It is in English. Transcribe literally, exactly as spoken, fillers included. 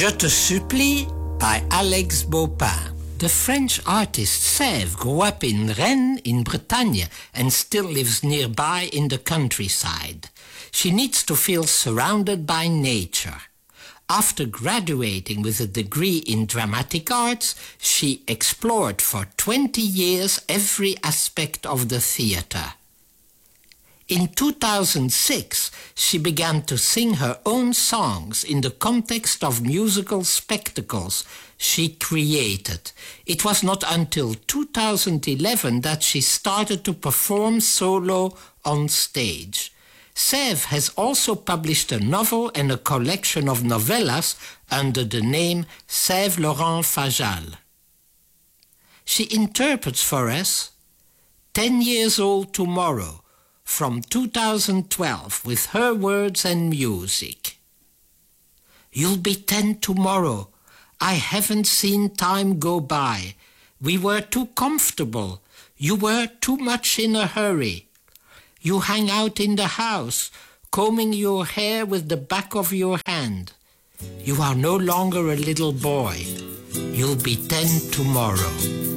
Je te supplie by Alex Baupin. The French artist Sèvres grew up in Rennes in Bretagne and still lives nearby in the countryside. She needs to feel surrounded by nature. After graduating with a degree in dramatic arts, she explored for twenty years every aspect of the theatre. In two thousand six, she began to sing her own songs in the context of musical spectacles she created. It was not until two thousand eleven that she started to perform solo on stage. Sèvres has also published a novel and a collection of novellas under the name Sèvres Laurent Fajal. She interprets for us Ten Years Old Tomorrow, from two thousand twelve, with her words and music. You'll be ten tomorrow. I haven't seen time go by. We were too comfortable. You were too much in a hurry. You hang out in the house, combing your hair with the back of your hand. You are no longer a little boy. You'll be ten tomorrow.